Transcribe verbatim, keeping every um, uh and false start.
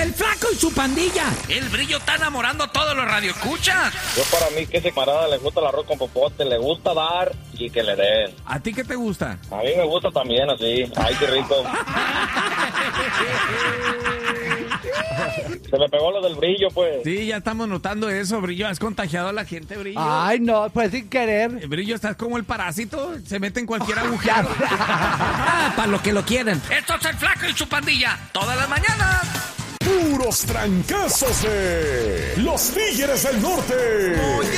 el Flaco y su pandilla. El Brillo está enamorando a todos los radioescuchas. Yo para mí que ese camarada le gusta el arroz con popote, le gusta dar y que le den. ¿A ti qué te gusta? A mí me gusta también así. Ay, qué rico. Se me pegó lo del Brillo, pues. Sí, ya estamos notando eso, Brillo. ¿Has contagiado a la gente, Brillo? Ay, no, pues sin querer. Brillo, estás como el parásito. Se mete en cualquier agujero. Ah, para lo que lo quieren. Esto es el Flaco y su pandilla. Todas las mañanas. Puros trancazos de Los Tigres del Norte.